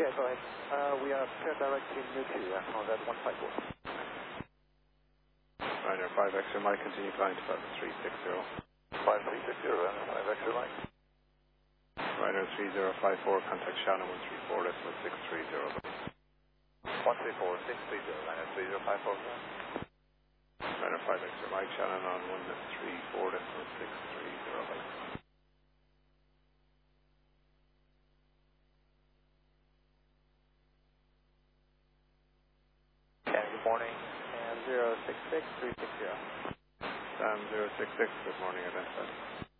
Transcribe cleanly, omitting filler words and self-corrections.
Yeah, go ahead. We are clear direct in Newquay on that 154. Ryder 5 extra Mike, continue flying to 5360. 5360 and 5 extra Mike. Ryder 3054, contact Shannon 134.630. 134.630, Ryder 3054. Ryder 5 extra Mike, Shannon on 134.630. Good morning, and 066360. Sam 066, good morning, identified.